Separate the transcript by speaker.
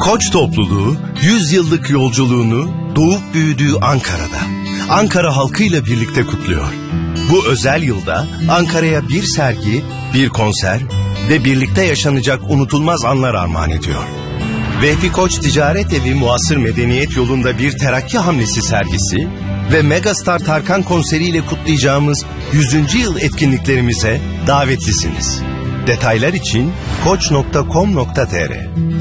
Speaker 1: Koç topluluğu 100 yıllık yolculuğunu doğup büyüdüğü Ankara'da, Ankara halkıyla birlikte kutluyor. Bu özel yılda Ankara'ya bir sergi, bir konser ve birlikte yaşanacak unutulmaz anlar armağan ediyor. Vehbi Koç Ticaret Evi Muasır Medeniyet Yolu'nda bir terakki hamlesi sergisi ve Megastar Tarkan konseriyle kutlayacağımız 100. yıl etkinliklerimize davetlisiniz. Detaylar için koç.com.tr